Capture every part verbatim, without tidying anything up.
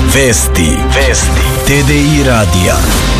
Vesti. Vesti. T D I radija.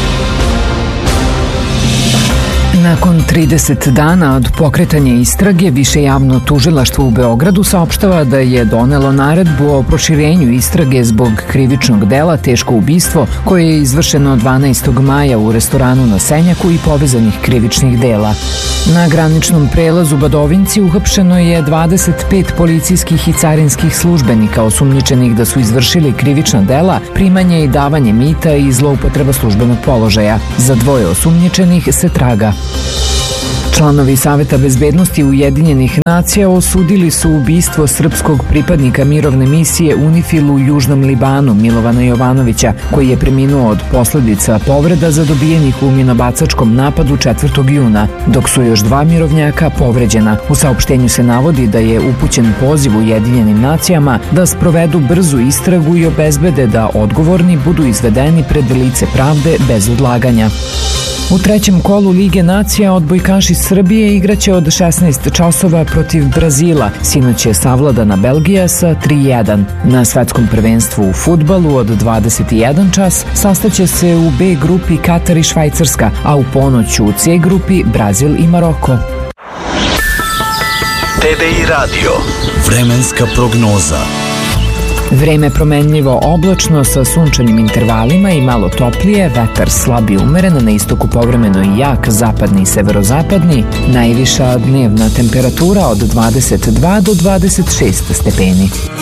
Nakon trideset dana od pokretanja istrage, Više javno tužilaštvo u Beogradu saopštava da je donelo naredbu o proširenju istrage zbog krivičnog dela teško ubistvo koje je izvršeno dvanaestog maja u restoranu na Senjaku i povezanih krivičnih dela. Na graničnom prelazu Badovinci uhapšeno je dvadeset pet policijskih i carinskih službenika osumnjičenih da su izvršili krivična dela, primanje i davanje mita i zloupotreba službenog položaja. Za dvoje osumnjičenih se traga. Članovi Saveta bezbednosti Ujedinjenih nacija osudili su ubistvo srpskog pripadnika mirovne misije UNIFIL u Južnom Libanu Milovana Jovanovića, koji je preminuo od posledica povreda zadobijenih u minobacačkom napadu četvrtog juna, dok su još dva mirovnjaka povređena. U saopštenju se navodi da je upućen poziv Ujedinjenim nacijama da sprovedu brzu istragu i obezbede da odgovorni budu izvedeni pred lice pravde bez odlaganja. U trećem kolu Lige nacija odbojkaši Srbije igraće od šesnaest časova protiv Brazila. Sinoć je savladana Belgija sa tri jedan. Na svetskom prvenstvu u fudbalu od dvadeset jedan čas sastaće se u B grupi Katar i Švajcarska, a u ponoć u C grupi Brazil i Maroko. T D I radio. Vremenska prognoza. Vreme promenljivo oblačno sa sunčanim intervalima i malo toplije, vetar slab i umeren, na istoku povremeno i jak, zapadni i severozapadni, najviša dnevna temperatura od dvadeset dva do dvadeset šest stepeni.